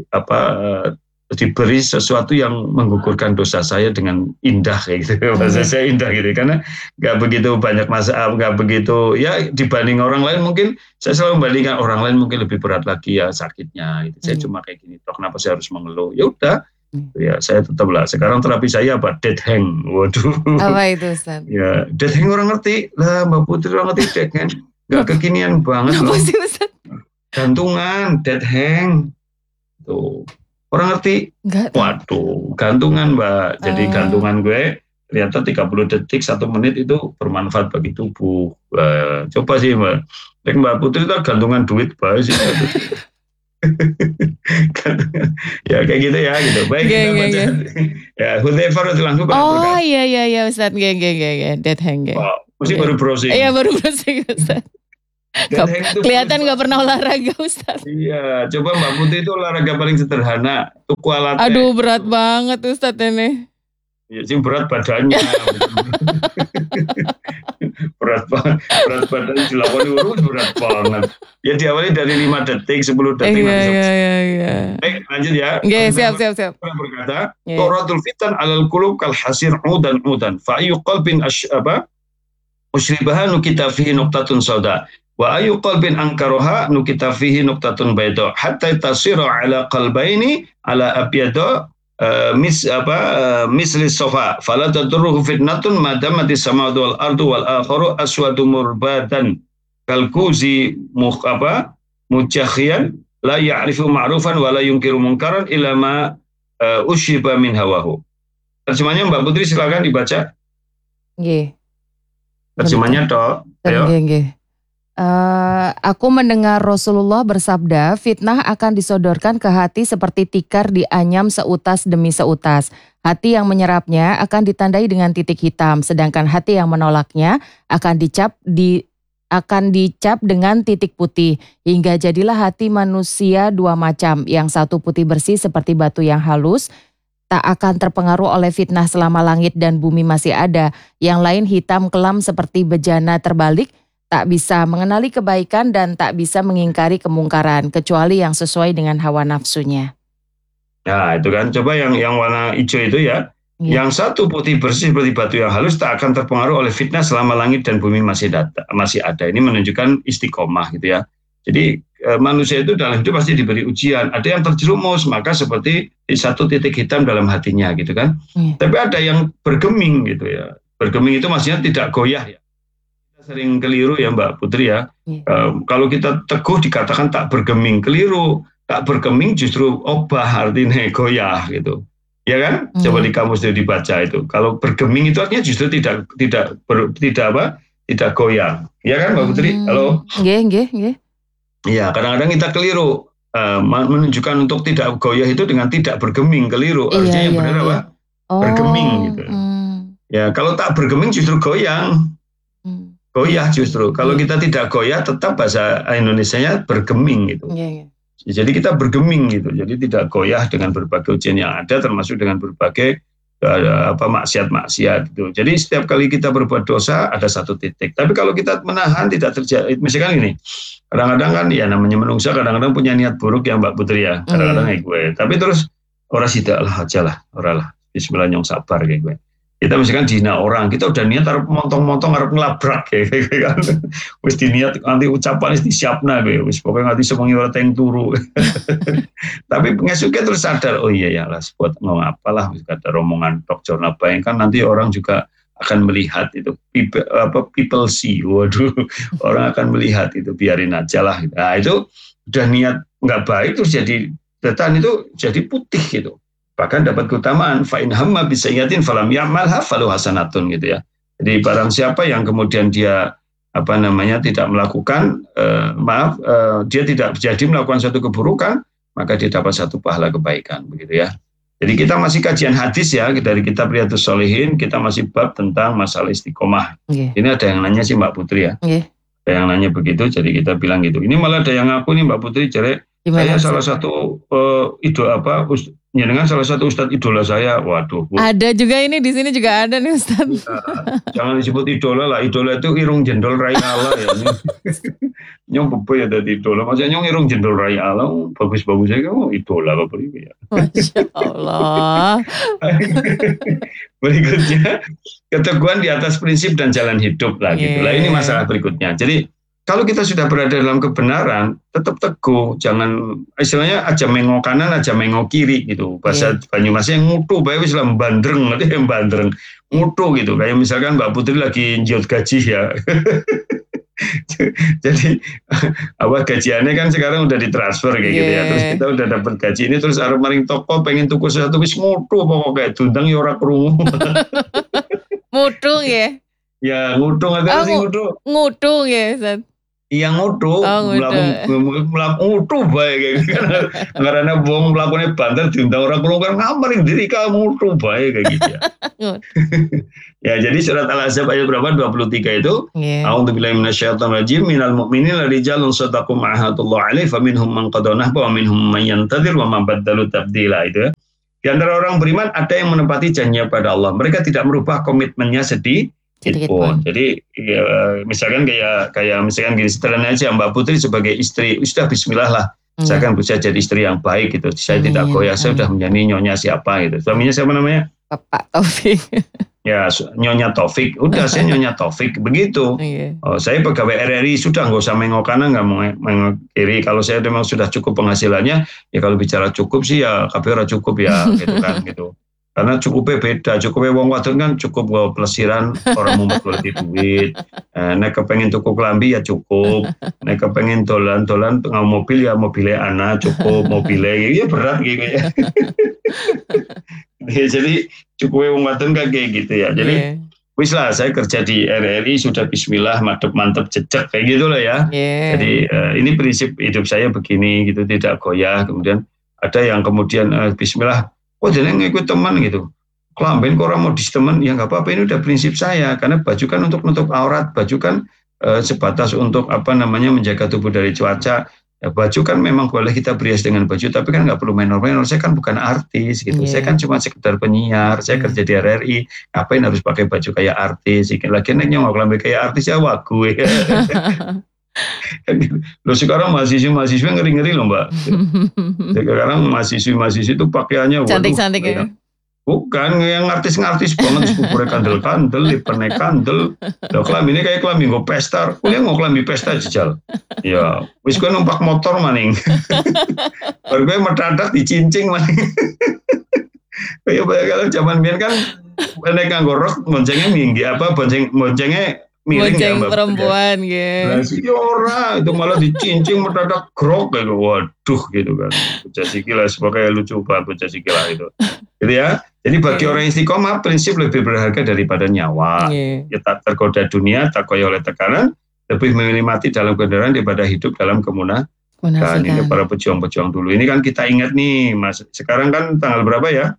sesuatu yang menggugurkan dosa saya dengan indah kayak gitu. Bahasa saya indah gitu karena nggak begitu banyak masalah, nggak begitu ya dibanding orang lain mungkin saya selalu membandingkan orang lain mungkin lebih berat lagi ya sakitnya gitu. Saya cuma kayak gini toh kenapa saya harus mengeluh, ya udah ya saya tetaplah sekarang terapi saya apa dead hang. Waduh apa itu Ustaz? Ya dead hang orang ngerti lah Mbak Putri, orang ngerti dead hang nggak kekinian banget loh. Gantungan dead hang tuh orang ngerti? Waduh, gantungan Mbak. Jadi gantungan gue ternyata 30 detik 1 menit itu bermanfaat bagi tubuh. Coba sih Mbak. Mbak Putri itu gantungan duit Mbak sih. Ya kayak gitu ya gitu. Baik kita baca. Ya Hudzaifah radhiyallahu anhu Oh berkata. iya Ustaz, nggih. Dead hang nggih. Wah, mesti baru Iya browsing. baru browsing Ustaz. Dead hang itu Kelihatan nggak pernah olahraga Ustaz. Iya, coba Mbak Putri itu olahraga paling sederhana, tuku Aduh alatnya. berat banget Ustaz ini. Ya, sing berat badannya. berat badan dilakukan urus berat banget. Ya diawali dari 5 detik, 10 detik nanti selesai. Iya. Baik, lanjut ya. Oke, siap. Berkata, Iya. Turatul fitan alal qulub kal hasir udan. Fa ayu qalbin usyribaha nukita fihi nuqtatun sauda. Wa ayu qalbin angkaroha nukita fihi nuqtatun bayda. Hatta tasira ala qalbaini ala abyada misli sofa fala tadurruhu fitnatun madamati samadu wal ardu wal akharu aswadu murbadan kalkuzi mujakhiyan la ya'rifu ma'rufan wa la yungkiru munkaran illa ma usyiba min hawahu. Terjemahnya Mbak Putri silakan dibaca. Nggih. Terjemahnya toh. Ayo. Nggih. Aku mendengar Rasulullah bersabda, fitnah akan disodorkan ke hati seperti tikar dianyam seutas demi seutas. Hati yang menyerapnya akan ditandai dengan titik hitam, sedangkan hati yang menolaknya akan dicap dengan titik putih. Hingga jadilah hati manusia dua macam, yang satu putih bersih seperti batu yang halus, tak akan terpengaruh oleh fitnah selama langit dan bumi masih ada. Yang lain hitam kelam seperti bejana terbalik, tak bisa mengenali kebaikan dan tak bisa mengingkari kemungkaran, kecuali yang sesuai dengan hawa nafsunya. Nah itu kan, coba yang warna hijau itu ya. Yang satu putih bersih seperti batu yang halus tak akan terpengaruh oleh fitnah selama langit dan bumi masih ada. Ini menunjukkan istiqomah gitu ya. Jadi manusia itu dalam hidup pasti diberi ujian. Ada yang terjerumus, maka seperti satu titik hitam dalam hatinya gitu kan. Tapi ada yang bergeming gitu ya. Bergeming itu maksudnya tidak goyah ya. Sering keliru ya Mbak Putri ya. Kalau kita teguh dikatakan tak bergeming, keliru. Tak bergeming justru obah, artinya goyah gitu. Ya kan? Coba di kamus itu dibaca itu. Kalau bergeming itu artinya justru tidak goyah. Ya kan Mbak Putri? Halo? Nggih. Iya, kadang-kadang kita keliru. Menunjukkan untuk tidak goyah itu dengan tidak bergeming, keliru. Harusnya yang benar apa? Bergeming gitu. Ya, kalau tak bergeming justru goyang. Goyah justru. Kalau kita tidak goyah, tetap bahasa Indonesianya bergeming gitu. Jadi kita bergeming gitu. Jadi tidak goyah dengan berbagai ujian yang ada, termasuk dengan berbagai maksiat gitu. Jadi setiap kali kita berbuat dosa ada satu titik. Tapi kalau kita menahan tidak terjadi. Misalkan ini, kadang-kadang kan ya namanya manusia kadang-kadang punya niat buruk ya Mbak Putri ya. Kadang-kadang kayak gue. Tapi terus orang tidak lah aja lah, orang lah. Bismillah nyong sabar kayak gue. Kita misalkan dihina orang, kita udah niat harus montong-montong harus ngelabrak kayak kan. Wis diniat nanti ucapan wis disiapna kayak wis pokoknya nanti semengi ora teng turu. Tapi ngesuke terus sadar, oh iya ya lah buat ngomong apalah kata rombongan tok jorna bayang kan nanti orang juga akan melihat itu people see. Waduh, orang akan melihat itu, biarin aja lah. Nah, itu udah niat nggak baik terus jadi setan itu jadi putih gitu. Bahkan dapat keutamaan fa in hamma bisayyatin falam ya'malha falahu hasanatun gitu ya. Jadi barang siapa yang kemudian dia tidak melakukan dia tidak jadi melakukan suatu keburukan, maka dia dapat satu pahala kebaikan begitu ya. Jadi kita masih kajian hadis ya dari kitab Riyadhus Shalihin, kita masih bab tentang masalah istiqomah. Ini ada yang nanya sih Mbak Putri ya. Ada yang nanya begitu, jadi kita bilang gitu. Ini malah ada yang ngaku nih Mbak Putri, saya salah satu dengan salah satu ustadz idola saya. Waduh. Ada juga ini di sini juga ada nih ustadz. Jangan disebut idola lah. Idola itu irung jendol rai Allah ya. Nyong bebe ya dari idola. Maksudnya nyong irung jendol rai Allah. Bagus-bagus aja kamu idola apa ya. Masya Allah. Berikutnya keteguhan di atas prinsip dan jalan hidup lah gitu. Lah ini masalah berikutnya. Jadi kalau kita sudah berada dalam kebenaran, tetap teguh, jangan istilahnya aja mengo kanan, aja mengo kiri gitu. Bahasa Banyumasnya ngutu, bae wis lah bandreng, nanti yang bandreng, ngutu gitu. Kayak misalkan Mbak Putri lagi njot gaji ya. Jadi gajiannya kan sekarang udah ditransfer kayak gitu ya. Terus kita udah dapat gaji ini, terus arep maring toko pengen tuku sesuatu wis ngutu pokoknya dundang ya ora krungu. Mutung ya. Ya ngutung ada sih ngutung. Ngutung ya, Ustaz. Iya ngutuk, Oh, ngutuk. ngutuk bae kayak gitu kan. Karena wong mlakune banter diundang orang kulo kan ngamaring diri kamu ngutuk bae kayak gitu ya. Ya, jadi surat Al-Ahzab ayat berapa? 23 itu. Nggih. A'udzubillahi minasyaitonirrajim. Minal mu'minina rijalun shadaqu ma'ahadullah alaih faminhum man qada nahba wa minhum man yantadzir wa ma baddalu tabdila itu ya. Di antara orang beriman ada yang menepati janjinya pada Allah. Mereka tidak merubah komitmennya sedikit pun. Jadi ya, misalkan kayak misalkan gini, sederhana aja Mbak Putri sebagai istri, sudah bismillah lah. Saya kan bisa jadi istri yang baik gitu. Saya tidak goyah, saya sudah menjadi nyonya siapa gitu. Suaminya siapa namanya? Bapak Taufik. Ya, Nyonya Taufik. Udah saya Nyonya Taufik begitu. Oh, saya pegawai RRI sudah nggak usah mengok kanan, nggak mau mengok kiri. Kalau saya memang sudah cukup penghasilannya, ya kalau bicara cukup sih ya KPR cukup ya gitu kan gitu. Karena cukupnya beda, cukupnya wong wadon kan cukup bawa pelesiran orang mau berkulit duit. Nek kepengen tuku kelambi ya cukup. Nek kepengen dolan-dolan ngau mobil ya mobilnya anak cukup mobilnya ya berat gitu ya. Ya, jadi cukup wong wadon kan kayak gitu ya. Jadi wis lah saya kerja di RRI sudah bismillah mantep jejak kayak gitu lah ya. Jadi ini prinsip hidup saya begini gitu, tidak goyah. Kemudian ada yang kemudian bismillah, oh jadi ngikut teman gitu. Kelamben kok orang mau teman ya nggak apa-apa, ini udah prinsip saya karena baju kan untuk menutup aurat, baju kan sebatas untuk apa namanya menjaga tubuh dari cuaca. Ya, baju kan memang boleh kita berias dengan baju, tapi kan nggak perlu menor-menor. Saya kan bukan artis gitu. Saya kan cuma sekedar penyiar. Saya kerja di RRI. Ngapain harus pakai baju kayak artis? Lagian mau kelambi kayak artis ya wah gue. Loh sekarang mahasiswa ngeri-ngeri loh Mbak. Sekarang mahasiswi itu pakaiannya cantik-cantik ya. Bukan yang artis-artis banget, sepupure kandel-kandel, lipernya kandel. Lah kelambi ini kayak kelambi nggo pesta, kuliah mau kelambi pesta jejal. Ya, wis gue numpak motor maning. Baru gue mendadak dicincing maning. Kayak kalau zaman biyen kan nek nganggo rok boncengnya minggi apa boncengnya miring ya Mbak. Perempuan ya. Nah, sih ora itu malah dicincing mendadak grok kayak waduh gitu kan. Bocah sikila sebagai lucu banget bocah sikila itu. Gitu ya. Jadi bagi orang istiqomah prinsip lebih berharga daripada nyawa. Ya tak tergoda dunia, tak koyo oleh tekanan, lebih memilih mati dalam kendaraan daripada hidup dalam kemunafikan. Ini para pejuang-pejuang dulu. Ini kan kita ingat nih, Mas. Sekarang kan tanggal berapa ya?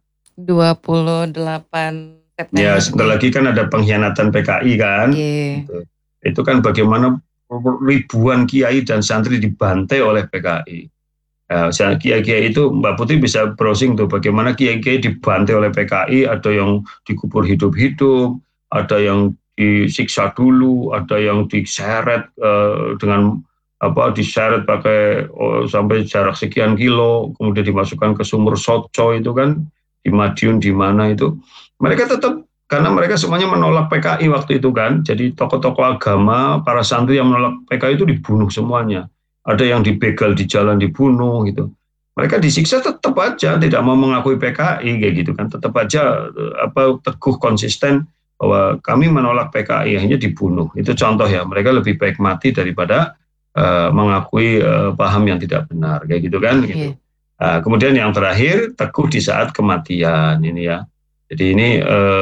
28 September. Ya, sebentar lagi kan ada pengkhianatan PKI kan. Gitu. Itu kan bagaimana ribuan kiai dan santri dibantai oleh PKI. Kiai-kiai itu Mbak Putri bisa browsing tuh bagaimana kiai-kiai dibantai oleh PKI, ada yang dikubur hidup-hidup, ada yang disiksa dulu, ada yang diseret dengan diseret pakai sampai jarak sekian kilo, kemudian dimasukkan ke sumur Soco itu kan di Madiun di mana itu. Mereka tetap karena mereka semuanya menolak PKI waktu itu kan, jadi tokoh-tokoh agama, para santri yang menolak PKI itu dibunuh semuanya. Ada yang dibegal di jalan dibunuh gitu. Mereka disiksa tetap aja tidak mau mengakui PKI kayak gitu kan. Tetap aja teguh konsisten bahwa kami menolak PKI hanya dibunuh. Itu contoh ya. Mereka lebih baik mati daripada mengakui paham yang tidak benar kayak gitu kan. Gitu. Kemudian yang terakhir teguh di saat kematian ini ya. Jadi ini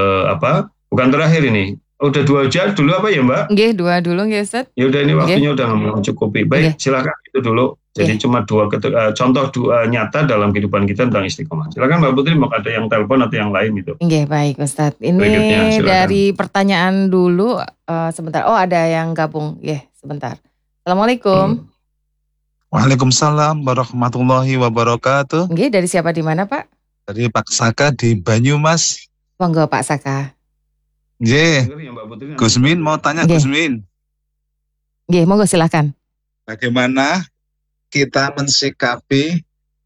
bukan terakhir ini. Udah 2 jam dulu apa ya Mbak? Nggih, 2 dulu nggih Ustaz. Ya udah ini waktunya udah mencukupi. Baik, silakan itu dulu. Jadi cuma 2 contoh nyata dalam kehidupan kita tentang istiqomah. Silakan Mbak Putri, mau ada yang telepon atau yang lain gitu. Nggih, baik Ustaz. Ini dari pertanyaan dulu sebentar. Oh, ada yang gabung. Nggih, sebentar. Assalamualaikum. Waalaikumsalam warahmatullahi wabarakatuh. Nggih, dari siapa di mana, Pak? Dari Pak Saka di Banyumas. Monggo Pak Saka. Nggih, Gusmin mau tanya Gusmin. Nggih, monggo silakan. Bagaimana kita mensikapi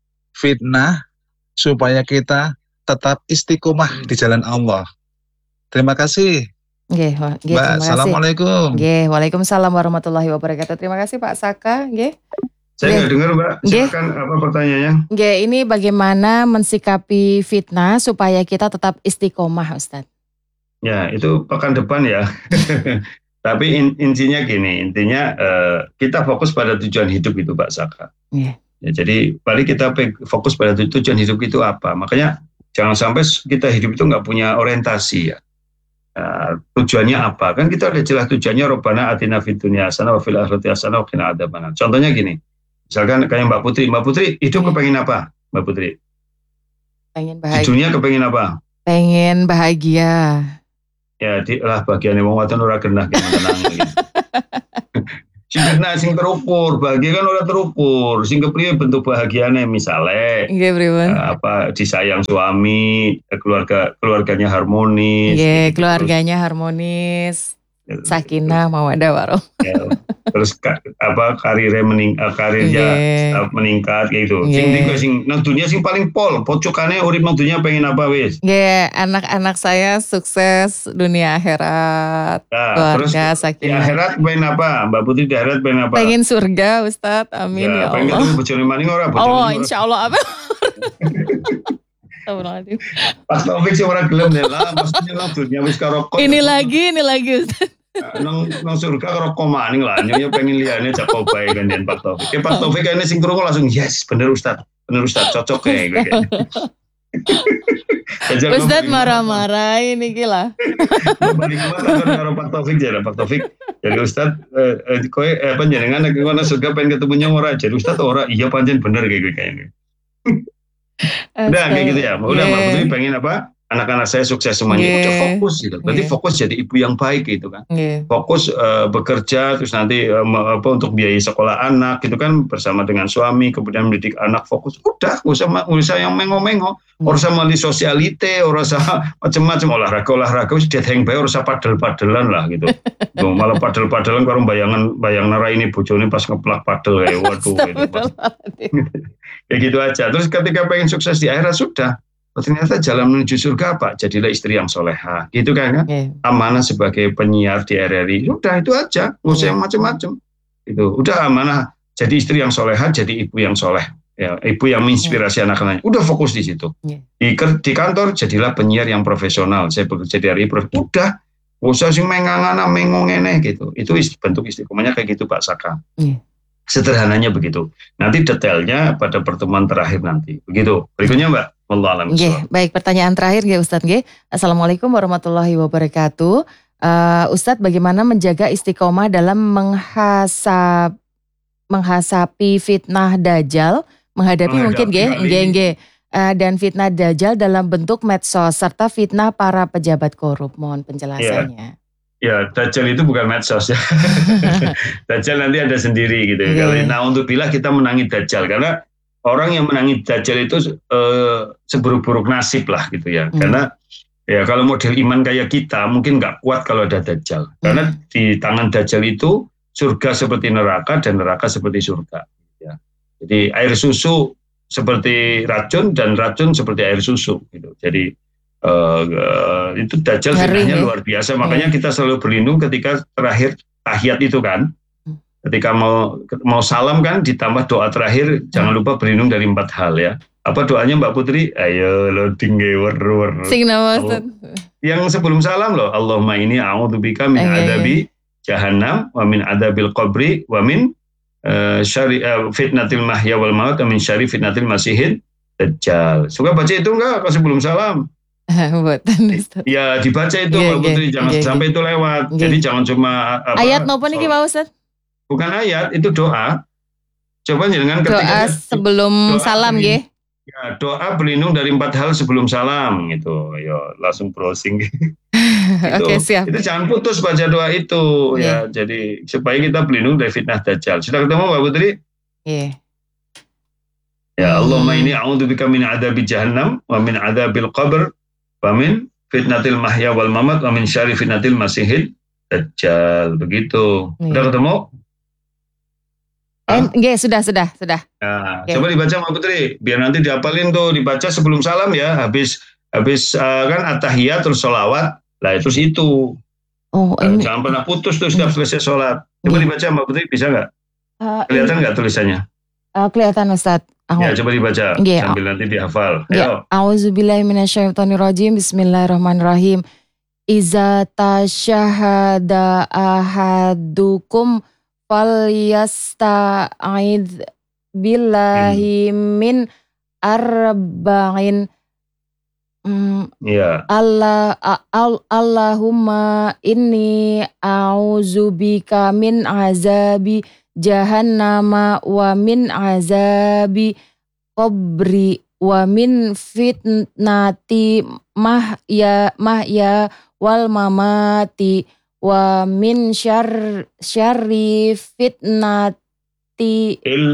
fitnah supaya kita tetap istiqomah di jalan Allah? Terima kasih. Nggih, Mbak, assalamualaikum. Nggih, waalaikumsalam warahmatullahi wabarakatuh. Terima kasih Pak Saka. Nggih. Saya nggak dengar Mbak. Silakan apa pertanyaannya? Nggih, ini bagaimana mensikapi fitnah supaya kita tetap istiqomah, Ustaz? Ya, itu pekan depan ya. Tapi intinya gini, kita fokus pada tujuan hidup itu Pak Saka. Ya, jadi paling kita fokus pada tujuan hidup itu apa. Makanya jangan sampai kita hidup itu nggak punya orientasi ya. Tujuannya apa? Kan kita udah jelas tujuannya Rabbana atina fid dunya hasanah wa fil akhirati hasanah wa qina adzabannar. Contohnya gini, misalkan kayak Mbak Putri hidup kepengen apa Mbak Putri? Pengen Di bahagia. dunia kepengen apa? Pengen bahagia. Ya bagiannya wong wadon ora genah tenang gitu. Sing genah sing terukur, bahagia kan ora terukur. Sing kepriye bentuk bahagiane misale Nggih, pripun? disayang suami, keluarganya harmonis. Nggih, gitu. keluarganya harmonis. Sakinah mawaddah warahmah. Ya, terus karirnya meningkat gitu. Sing tiga sing nang dunia sing paling pojokane urip nang dunia pengen apa wis? Nggih, anak-anak saya sukses dunia akhirat. Keluarga terus sakinah. Di akhirat pengen apa? Mbak Putri di akhirat pengen apa? Pengen surga, Ustadz. Amin ya pengen Allah. ketemu bojone maning ora? Oh, insyaallah apa? Pas Taufik sih orang gelem deh lah, maksudnya nang dunia wis karo kok. Ini lagi Ustaz. Nang surga karo maning lah, nyonya pengen liane cakep bae gantian Pak Taufik. Pak Taufik kayaknya sing krungu langsung yes, bener Ustaz, cocok kayak gitu. Ustaz marah-marah ini gila. Balik karo Pak Taufik jadi Pak Taufik. Jadi Ustaz, kowe panjenengan nek ngono surga pengen ketemunya ora, jadi Ustaz ora, iya pancen bener kayak kayaknya. Udah kayak gitu ya. Udah Mbak Putri pengen apa? Anak-anak saya sukses semuanya. Udah fokus gitu. Berarti fokus jadi ibu yang baik gitu kan. Fokus bekerja terus nanti untuk biayai sekolah anak gitu kan bersama dengan suami, kemudian mendidik anak fokus. Udah usah yang mengo-mengo. Urusah mali sosialite, urusah macam-macam olahraga wis dieteng bae urusah padel-padelan lah gitu. Tuh, malah padel-padelan karo bayang nara ini bojone pas ngeplak padel kayak waduh gitu. Ya gitu aja. Terus ketika pengen sukses di akhirat sudah. Ternyata jalan menuju surga apa? Jadilah istri yang soleha, gitu kan? Amanah sebagai penyiar di RRI, udah itu aja, nggak usah yang macam-macam. Itu udah amanah, jadi istri yang soleha, jadi ibu yang soleh, ya, ibu yang menginspirasi anak-anaknya. Udah fokus di situ. Di kantor jadilah penyiar yang profesional. Saya bekerja di RRI, udah, nggak usah sing mengangana mengongene gitu. Itu bentuk istiqomahnya kayak gitu Pak Saka. Sederhananya begitu. Nanti detailnya pada pertemuan terakhir nanti. Begitu. Berikutnya Mbak. Baik, pertanyaan terakhir ya Ustadz. Assalamualaikum warahmatullahi wabarakatuh. Ustadz, bagaimana menjaga istiqomah dalam menghasapi fitnah dajjal, dan fitnah dajjal dalam bentuk medsos serta fitnah para pejabat korup. Mohon penjelasannya. Ya, Dajjal itu bukan medsos ya. Dajjal nanti ada sendiri gitu ya. Nah, untuk bila kita menangi Dajjal karena orang yang menangi Dajjal itu seburuk-buruk nasib lah gitu ya. Karena ya kalau model iman kayak kita mungkin nggak kuat kalau ada Dajjal. Karena di tangan Dajjal itu surga seperti neraka dan neraka seperti surga. Ya. Jadi air susu seperti racun dan racun seperti air susu gitu. Jadi itu Dajjal fitnahnya luar biasa. Makanya kita selalu berlindung ketika terakhir tahiyat itu kan. Ketika mau salam kan ditambah doa terakhir jangan lupa berlindung dari 4 hal ya. Apa doanya Mbak Putri? Ayo loading Sing nama Ustaz. Yang sebelum salam loh. Allahumma inni a'udzubika min adabi jahannam wa min adabil qabri wa min syarri fitnatil mahya wal maut wa min syarri fitnatil masihid dajjal. Suka baca itu enggak kalau sebelum salam? Ya dibaca itu Mbak Putri, jangan sampai itu lewat. Jadi jangan cuma ayat nopo niki Pak Ustaz? Bukan ayat, itu doa. Coba jangan ketika doa sebelum salam nggih. Ya, doa berlindung dari 4 hal sebelum salam gitu. Yo langsung browsing. Oke, siap. Itu jangan putus baca doa itu ya. Jadi supaya kita berlindung dari fitnah Dajjal. Sudah ketemu Mbak Putri? Ya Allahumma inni a'udzubika min adzabi jahannam wa min adzabil qabr wa min fitnatil mahya wal mamat wa min syarri fitnatil masihid dajjal. Begitu. Sudah ketemu? Sudah. Nah, coba dibaca Mbak Putri, biar nanti dihafalin tuh, dibaca sebelum salam ya, habis kan at-tahiyat terus sholawat, lah terus itu. Jangan pernah putus tuh setiap selesai sholat. Coba dibaca Mbak Putri, bisa nggak? Kelihatan nggak tulisannya? Kelihatan Ustaz. Ya coba dibaca sambil nanti dihafal. Ayo. A'udzubillahi minasyaitonirrajim. Bismillahirrahmanirrahim. Iza tasyahada ahadukum falyasta'id billahi min arba'in Ya. Allahumma inni a'udzubika min azabi jahannama wa min azabi qabri wa min fitnati mahya wal mamati wa min syarri fitnati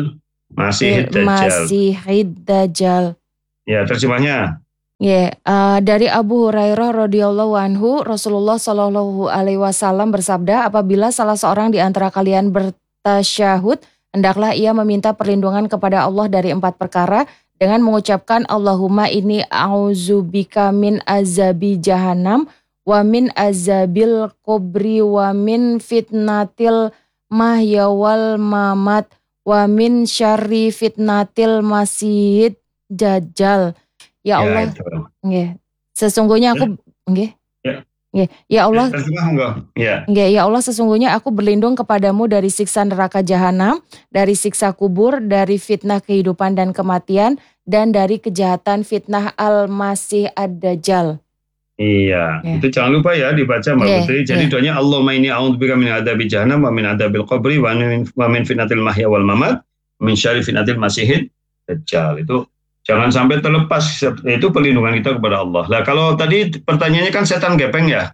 Masihid Dajjal. Ya, terjemahnya. Dari Abu Hurairah radhiyallahu anhu, Rasulullah Shallallahu alaihi wasallam bersabda, apabila salah seorang di antara kalian bertasyahud, hendaklah ia meminta perlindungan kepada Allah dari 4 perkara dengan mengucapkan Allahumma inni a'udzubika min azabi jahannam wa min azabil qabri wa min fitnatil mahya wal mamat wa min syarri fitnatil masihid dajjal. Ya Allah, sesungguhnya aku, ya Allah, ya Allah, sesungguhnya aku berlindung kepadamu dari siksa neraka jahanam, dari siksa kubur, dari fitnah kehidupan dan kematian, dan dari kejahatan fitnah al-masih ad-dajjal. Iya, itu jangan lupa ya dibaca Mbak Putri. Jadi doanya Allahumma inni a'udzubika min adzabi jahannam wa min adzabil qabri wa min fitnatil mahya wal mamat min syarri fitnatil masihid dajjal. Itu jangan sampai terlepas, itu perlindungan kita kepada Allah. Nah, kalau tadi pertanyaannya kan setan gepeng ya?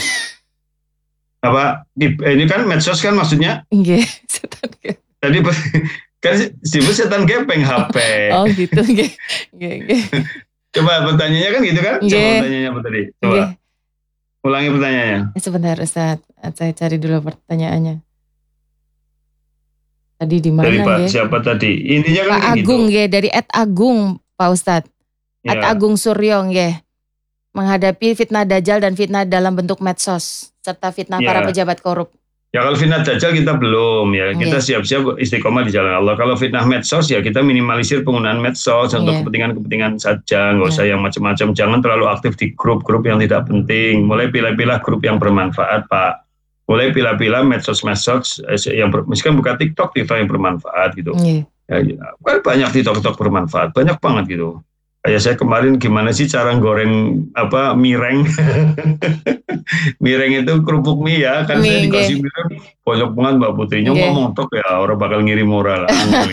Apa? Ini kan medsos kan maksudnya? Iya, setan gepeng. Tadi kan disebut setan gepeng HP. Oh gitu, Coba pertanyaannya kan gitu kan? Coba pertanyaannya apa tadi? Coba. Ulangi pertanyaannya. Sebentar Ustaz, saya cari dulu pertanyaannya. Tadi di mana dari siapa tadi? Intinya kan Pak Agung gitu. Dari @Agung Pak Ustadz. @Agung Suryo menghadapi fitnah dajjal dan fitnah dalam bentuk medsos serta fitnah para pejabat korup. Ya kalau fitnah dajjal kita belum ya. Kita siap-siap istiqomah di jalan Allah. Kalau fitnah medsos ya kita minimalisir penggunaan medsos untuk kepentingan-kepentingan saja, nggak usah yang macam-macam. Jangan terlalu aktif di grup-grup yang tidak penting. Mulai pilih-pilih grup yang bermanfaat, Pak. Mulai pilih-pilih medsos-medsos yang misalkan buka TikTok yang bermanfaat gitu. Ya, banyak TikTok bermanfaat, banyak banget gitu. Kayak saya kemarin gimana sih cara goreng mireng. Mireng itu kerupuk mie ya, kan saya dikasih mireng banyak banget Mbak Putrinya ngomong tok ya, orang bakal ngirim moral.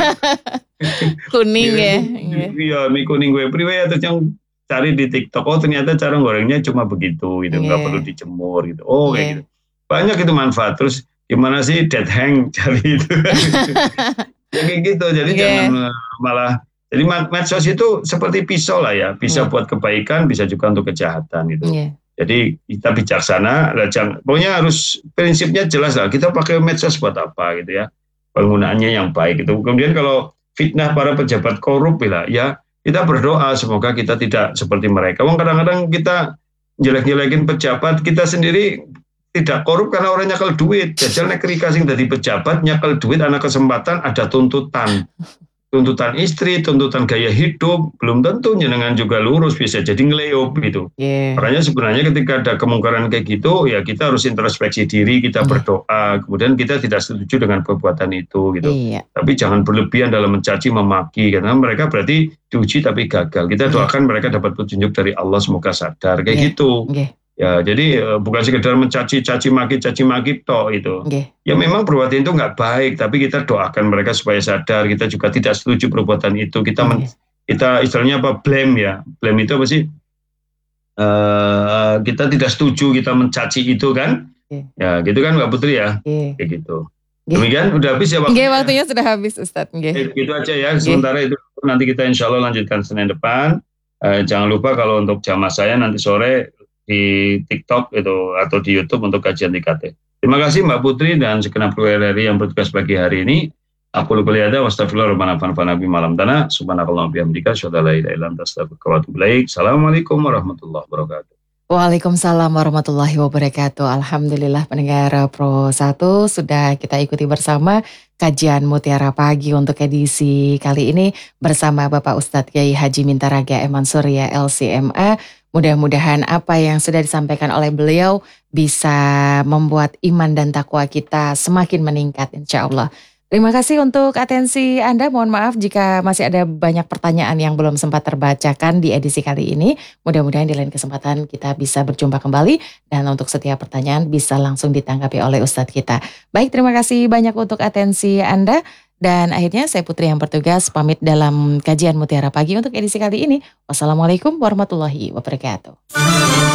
Kuning ya. Iya, mie kuning gue priwe atau yang cari di TikTok, oh ternyata cara gorengnya cuma begitu gitu, nggak perlu dijemur gitu. Oh kayak gitu. Banyak itu manfaat. Terus gimana sih dead hang cari itu. Ya kayak gitu. Jadi jangan malah. Jadi medsos itu seperti pisau lah ya. Bisa buat kebaikan, bisa juga untuk kejahatan gitu. Jadi kita bijaksana. Pokoknya harus prinsipnya jelas lah. Kita pakai medsos buat apa gitu ya. Penggunaannya yang baik itu. Kemudian kalau fitnah para pejabat korup ya kita berdoa semoga kita tidak seperti mereka. Kadang-kadang kita jelek-jelekin pejabat, kita sendiri tidak korup karena orang nyakel duit. Jajal nek kasing dari pejabat nyakel duit, anak kesempatan ada tuntutan istri, tuntutan gaya hidup, belum tentu jenengan juga lurus, bisa jadi ngeleyop gitu. Makanya sebenarnya ketika ada kemungkaran kayak gitu, ya kita harus introspeksi diri, kita berdoa, kemudian kita tidak setuju dengan perbuatan itu gitu. Tapi jangan berlebihan dalam mencaci memaki, karena mereka berarti diuji tapi gagal. Kita doakan mereka dapat petunjuk dari Allah, semoga sadar kayak gitu. Ya, jadi bukan sekedar mencaci maki toh itu. Ya memang perbuatan itu nggak baik, tapi kita doakan mereka supaya sadar. Kita juga tidak setuju perbuatan itu. Kita istilahnya blame ya. Blame itu apa sih? Kita tidak setuju, kita mencaci itu kan? Ya, gitu kan Mbak Putri ya? Kayak gitu. Demikian udah habis ya waktunya. Waktunya sudah habis Ustadz. Gitu aja ya. Sementara itu nanti kita insya Allah lanjutkan Senin depan. Jangan lupa kalau untuk jamaah saya nanti sore di TikTok itu atau di YouTube untuk kajian TKT. Terima kasih Mbak Putri dan segenap keluarga yang bertugas pagi hari ini. Aku lupa lihat wastaghfirullahaladzim malam tanah. Subhanallah bihamdika asyhadu an la ilaha illa anta astaghfiruka wa atubu ilaik. Assalamualaikum warahmatullahi wabarakatuh. Waalaikumsalam warahmatullahi wabarakatuh. Alhamdulillah pendengar Pro 1 sudah kita ikuti bersama kajian Mutiara Pagi untuk edisi kali ini bersama Bapak Ustadz Kiai Haji Mintaraga M. Mansur ya LCMA. Mudah-mudahan apa yang sudah disampaikan oleh beliau bisa membuat iman dan takwa kita semakin meningkat insya Allah. Terima kasih untuk atensi Anda. Mohon maaf jika masih ada banyak pertanyaan yang belum sempat terbacakan di edisi kali ini. Mudah-mudahan di lain kesempatan kita bisa berjumpa kembali. Dan untuk setiap pertanyaan bisa langsung ditanggapi oleh Ustadz kita. Baik, terima kasih banyak untuk atensi Anda. Dan akhirnya saya Putri yang bertugas pamit dalam kajian Mutiara Pagi untuk edisi kali ini. Wassalamualaikum warahmatullahi wabarakatuh.